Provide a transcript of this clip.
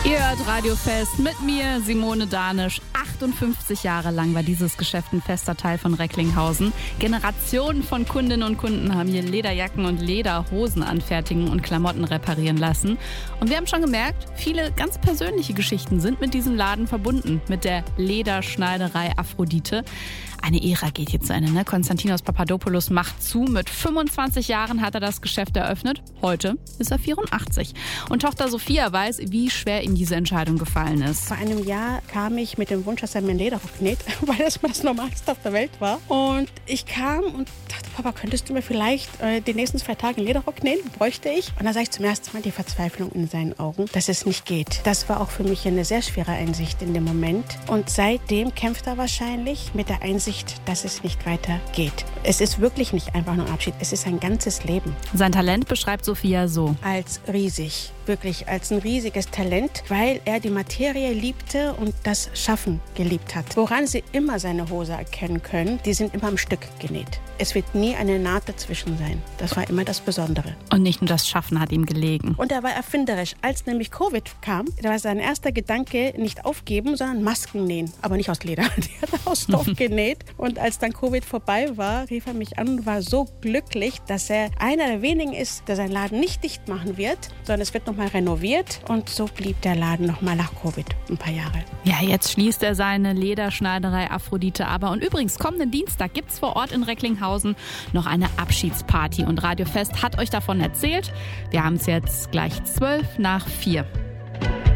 Ihr hört Radio Fest mit mir, Simone Danisch. 58 Jahre lang war dieses Geschäft ein fester Teil von Recklinghausen. Generationen von Kundinnen und Kunden haben hier Lederjacken und Lederhosen anfertigen und Klamotten reparieren lassen. Und wir haben schon gemerkt, viele ganz persönliche Geschichten sind mit diesem Laden verbunden, mit der Lederschneiderei Aphrodite. Eine Ära geht hier zu Ende, ne? Konstantinos Papadopoulos macht zu. Mit 25 Jahren hat er das Geschäft eröffnet. Heute ist er 84. Und Tochter Sophia weiß, wie schwer ihm diese Entscheidung gefallen ist. Vor einem Jahr kam ich mit dem Wunsch, dass er mir einen Lederrock näht, weil das mal das Normalste auf der Welt war. Und ich kam und dachte, Papa, könntest du mir vielleicht die nächsten 2 Tage einen Lederrock nähen? Bräuchte ich. Und da sah ich zum ersten Mal die Verzweiflung in seinen Augen, dass es nicht geht. Das war auch für mich eine sehr schwere Einsicht in dem Moment. Und seitdem kämpft er wahrscheinlich mit der Einsicht, dass es nicht weitergeht. Es ist wirklich nicht einfach nur ein Abschied, es ist ein ganzes Leben. Sein Talent beschreibt Sophia so. Als riesig, wirklich als ein riesiges Talent, weil er die Materie liebte und das Schaffen geliebt hat. Woran Sie immer seine Hose erkennen können, die sind immer am Stück genäht. Es wird nie eine Naht dazwischen sein. Das war immer das Besondere. Und nicht nur das Schaffen hat ihm gelegen. Und er war erfinderisch. Als nämlich Covid kam, da war sein erster Gedanke, nicht aufgeben, sondern Masken nähen. Aber nicht aus Leder. Die hat er aus Stoff genäht. Und als dann Covid vorbei war, rief er mich an und war so glücklich, dass er einer der wenigen ist, der seinen Laden nicht dicht machen wird, sondern es wird nochmal renoviert. Und so blieb der Laden nochmal nach Covid ein paar Jahre. Ja, jetzt schließt er seine Lederschneiderei Aphrodite aber. Und übrigens, kommenden Dienstag gibt es vor Ort in Recklinghausen noch eine Abschiedsparty. Und Radio Fest hat euch davon erzählt. Wir haben es jetzt gleich 4:12.